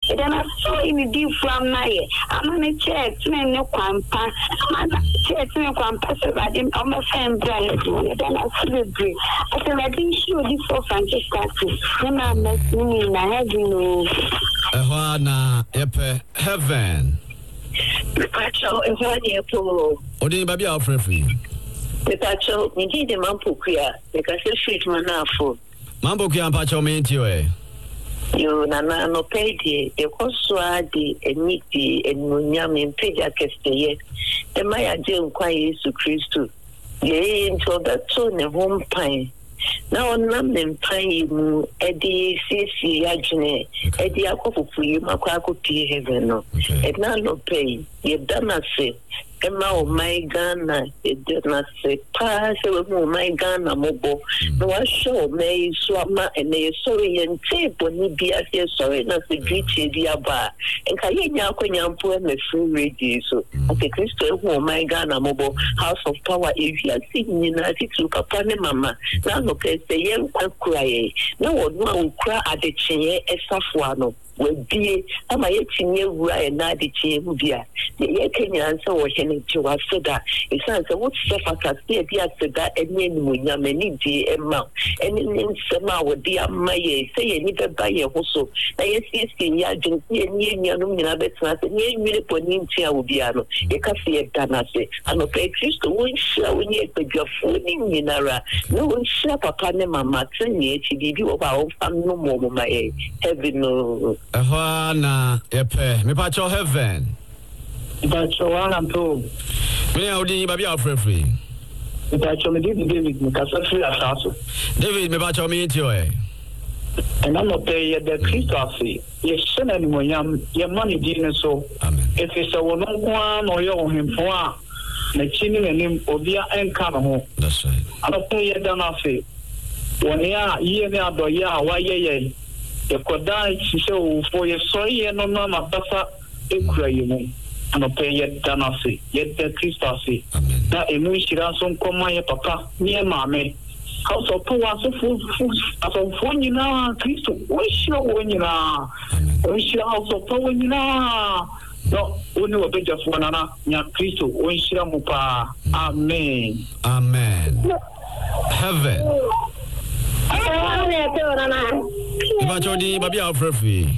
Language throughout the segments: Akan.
Then I saw in the deep from Naye. I'm on a chair, no quampa. I'm a chair, no quampa, so I didn't almost then I celebrate. I said, I didn't show this for Francesca. Then I'm listening, I had no. Ehwana, Epe, Heaven. Pacho, Ehwana, Epo. Odi baby Alfrefi. Pacho, me did the Mampo Quia, because the street manafo. Mambo Kian Pacho meant you, eh? You nana no pay the Coswadi and Niti and Munyam in Pedia Castaye. The Maya Jim Quay to Christo. Yea, until that tone of home pine. Now, none them pine, Eddie Sissy Yajane, Eddie Akoko for you, Macquaco P. Heaven, and now no pay. You've done us say. Emma o my Ghana, it did not say, pass over my Ghana mobile. No, I show may swama and they sorry and tape when he be as your sorry, not the greedy bar. And Kayanya Quanyam poem a free radio. So, okay, Christo, my Ghana mobile house of power area, sitting united to Papa and Mamma. Now, okay, the young cry. No one will cry at the chair as Safuano. Will be a my 18-year right now the Chimbia. The Kenya answer was any to us so that it sounds a what stuff I can see that and then when you many day amount. And in summer would be a my say any buy a hustle. I see Yajin near Yanumina, and near Ponintia will be a cafe done. I say, I'm a pay Christo won't show when you put your food in Minara. No one shop upon them, Mamma, and yet you do of our family no more, my heaven. No. Ehwana, Epe, me Pacho Heaven. Pacho one and two. Me Odi baby Alfrefi. Pacho me David me Casafri Asaso. David me Pacho me into eh. And I'm not pay the Christophe. Yes, son anymore, your money dinner so. Amen. If it's a one or your him for the chinning and him or the encounter. That's right. I don't pay it down off it. 1 year, now, the year, why, yeah. The Kodai, she said, for your soy and no Bassa, Ukraine, and pay yet Danasi, yet the Christasi. Now, a Mushirason come my papa, near Mammy. House of poor, so full, as of one you know, Christo, wish you when you know, wish your house of power you know. No, only a bit of one another, Christo, wish you mupa. Amen. Amen. Heaven. Pacho di baby Alfrefi.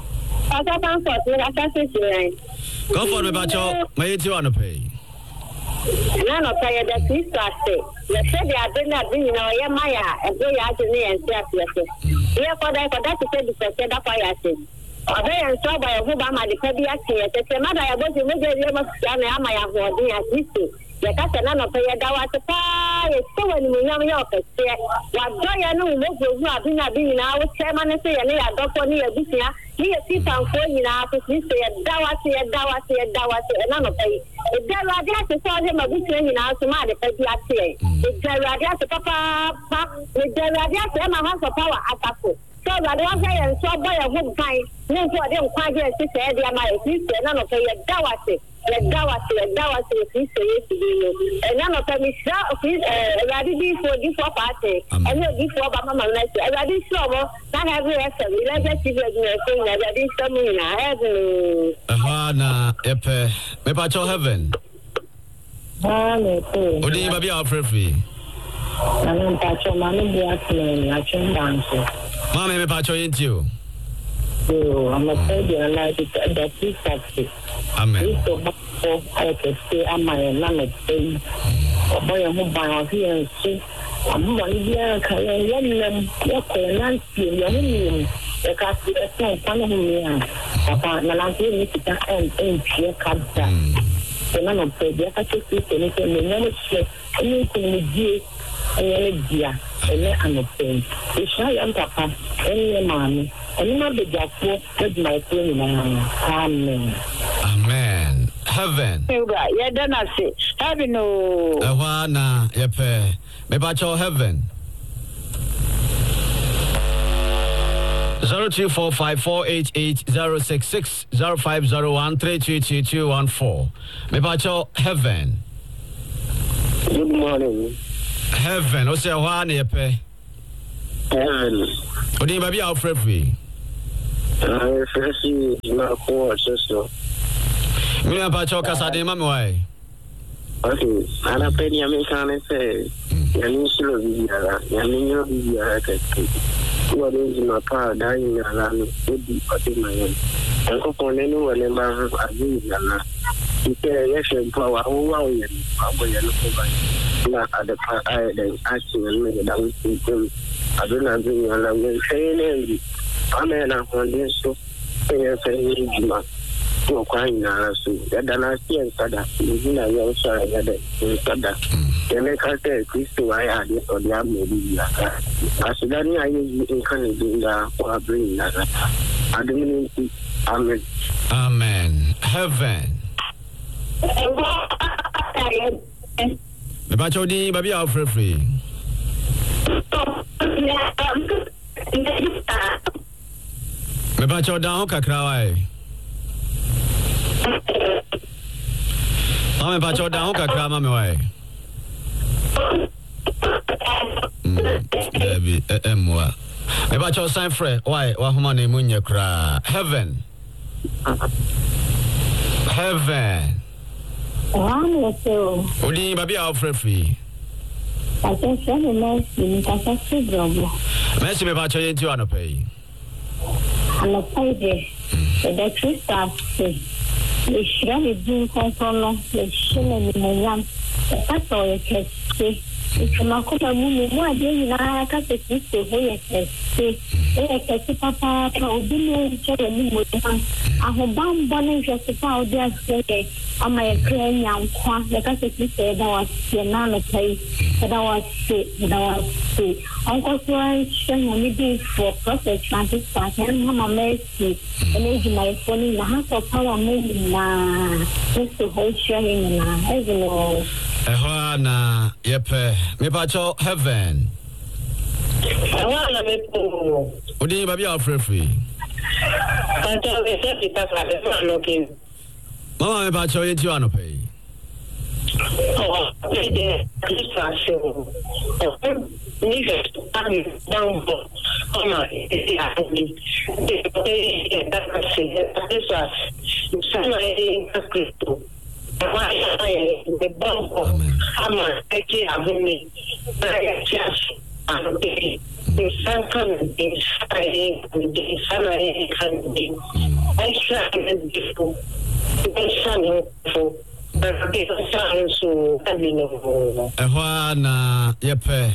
Go for me, Pacho. May you want to pay? None of the Christophe. The said they are doing Maya, and they are to me and say, here for that to say the said up I say. A very so by a woman, the Cabia say, the mother I was in the must stand a Maya for the assistant. The Casanana of the Dawata, so when we know your office, what do you know? Look, have been our chairman and say, and they are doctor near this year. Here, sit down for you now, to say, Dawati, none of pay. If there are just saw him a bit in our Somali, if there are just papa, if there are just a house of power at so that one day and so by a good time, no for them quite yes, to say they are my sister, none of pay a Dawati. And none of them is ready for this party. And no before Mama, I ready so not every lesson. We let us see the ready something in our head. Ehwana, Epe, me Pacho Heaven. Odi baby Alfrefi. I'm Pacho, Mammy, the afternoon, I can dance. Mammy, me Pacho into you. I'm a baby, and I did that this taxi. Amen. I could say, I'm my lammet day. A boy who by here and say, I'm one year, I am Nancy, young. The castle is not one of me. Papa, and I'm going to get and here comes that. The man of the I took this anything, and never said anything with you. And dear, and I'm a pain. The shy and papa, any mommy. And not the jack with my friend. Amen. Amen. Heaven. Yeah, then I say, heaven. No. Ehwana, Epe, me Pacho Heaven. 0245488066 0501322214. Me Pacho Heaven. Good morning. Heaven. O say Ehwana, Epe. Heaven. Odi baby Alfrefi. Freshly, not for so. Me and Pacho Casade, Mamma. Okay, and I pay the American say, Yanisha Villa, Yanino Villa, what is my power dying around would be putting my own. And upon anyone member of Azina, he said, yes, and power, oh, and probably at the part I then asking and made that we see him. I do not bring a language saying, I'm an appointment, so saying, no crying, so that I see and Sada, using a young child, Sada. They make us say, Christo, I had it or the maybe. As Sudani, I use in Canada or bring that. I don't mean, Amen. Amen. Heaven. The Bachodi, Baby Alfred Free. The Bachoda, Kakrawai. I'm a Bachoda, Kakra, Mammy. Baby, Emwa. The Bacho sign Fred, why, Wahumani Munya cry. Heaven. Heaven. Odi Baby Alfred Free. I can send a message. I can see Bravo. Messi me Bacho into an pay. And a pay the Christmas. The Shirley Jim Control, the Shilling in the Yam, the Pato, it's a Macopa Moon, why do you like to take the way I say, Papa, Obino, I have bound Bonnie just about their say, on my grand young quan, the Catholic said I was the nana place, that I was sick, that I was sick. Uncle Floyd, showing me for Prophet Francis, and Mamma Mercy, and age my phone in the house of power moving just to hold sharing as you know. Ehwana, yepe, me Bacho Heaven. I want to make Odi Baby Alfred Free. I tell the safety that I'm looking. Mama, me Bacho into an pay. Oh, the Christmas show. Niggas, I'm down for. Oh, my, this was somebody in Christo. The bomb, I'm a taking a woman. I just, I'm the second is saying, the salary can be. I shall be full. The son for. Ehwana, yepe.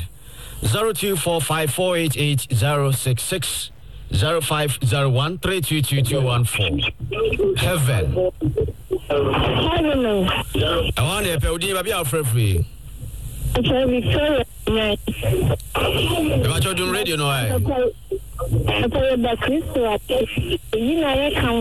0245488066 0501 322214. Heaven. I want to pay Odi Baby Alfred Free. If I told you radio, no, I told the Christo, you know, I come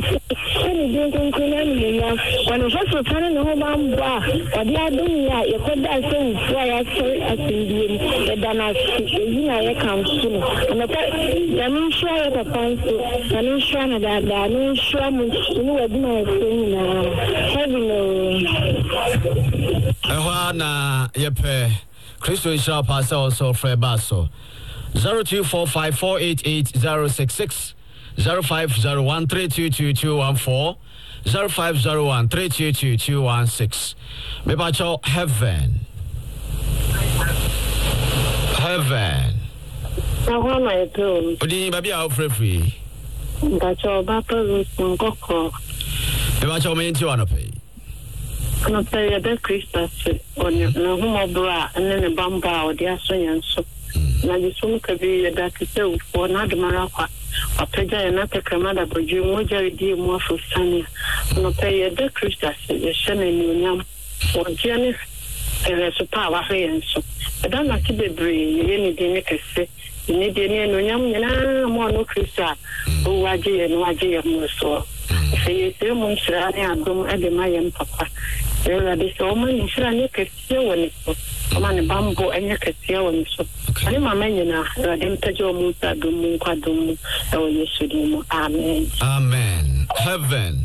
when the first return the home, or the other, you could die so why I say as in the Dana, you know, I come soon. And I'm sure the council, I'm sure that I'm sure you know what Ehwana, yepe. Christo Israel Pastor also Fred Basso 0245488066 0501 322214 0501 322216. Mebacho Heaven. Heaven. I want my tone. Odi Baby Alfred Free. Bacho Bapa Koko. Mebacho me into an pay. No pay the Christmas on no home bra and then a bamba or the Assyrian soup. Now the soon could be that to say for not the Marapa. A pedja and not a camada, but you more dear more for Sunny. No pay the Christmas, the Shannon Yam or Jenny and a super and so. I don't like to be brave, any day, say. You need any no yam, and more no Christmas. Oh, Waji and Waji and so. Say, you months and don't add my young papa. There are this woman in Shani Cassia when it's on bamboo and your Cassia when it's so. I'm a man, you know, I didn't tell you Muta Dumu, Quadum, or you should do. Amen. Amen. Heaven.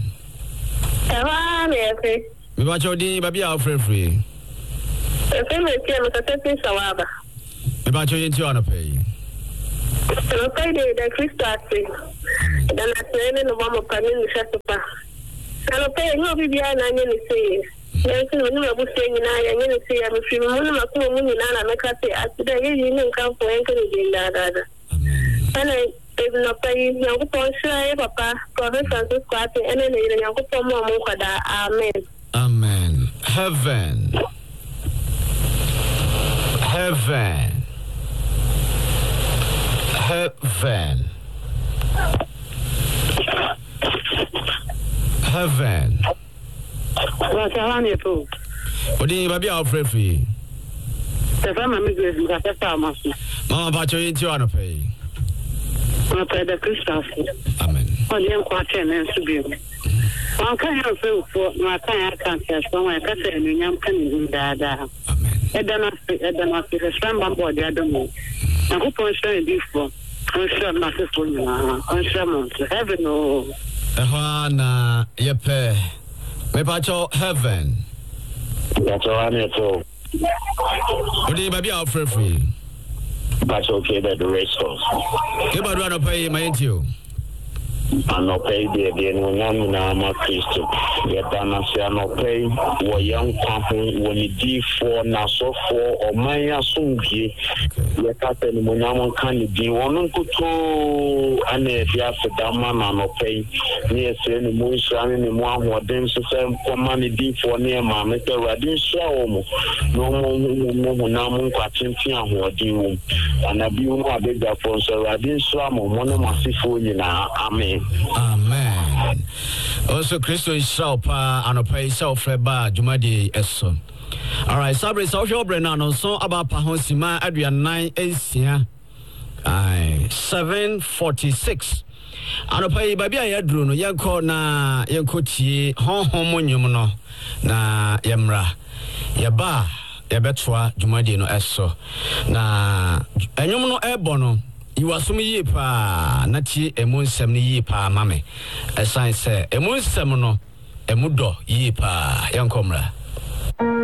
We watch your D, Baby Alfred Free. The family came with a 30 Sawaba. We watch your into on a pay. Okay, the Christmas. Then I say, no one of coming shut up. I'll pay no BBI and I say. Yes, when you were saying, I am going to say, I'm a few women of women and I can't say, as today, you didn't come for anything that. And I did not pay young Ponsha, Papa, Prophet Francis Quat, and then young Pomokada. Amen. Amen. Heaven. Heaven. Heaven. Heaven. What's on your food? What do you mean, Alfred free? The family is a farmer. Mama, but you're into on a pay. I pay the Christmas. Amen. On young quarter and to be. One kind of food for my kind of cancer from my cousin and young penny in that. Amen. I don't know if it's from my body, I don't know. I hope I'm showing this for. I'm sure my sister, I'm sure heaven or. Ehana, yepe. Me pacho heaven. That's all I'm here for. What do you mean, Alfred free? That's okay, that the race horse. Give a run of pay, my into. I'm not paid there, no one now, Christo. Yet, I'm not paid. We're young company when you do for now, so for or my soon be. Yet, I tell you, when I'm kind of do one to and if you have to damn, I'm not paid. Near saying the moon shining in one who are then so for money deep for near my Mr. Radin show. No more now, catching who are due. And I be one of the phone, so Radin Swam, one of my seafood now. Amen. Amen. Also, Christo is sharp and a pay self reba Jumadi Esso. All right, Sabri social Brennan, so about Pahosima, Adrian 9 Asia 746. And a pay baby I drew no yanko na yankoti homunium na yamra yaba yabetwa Jumadi no Esso na enyum no ebono. You are some ye pa, Nati, a moon sem ye pa, mammy. A sign say, a moon semono, a mudo ye pa, young comrade.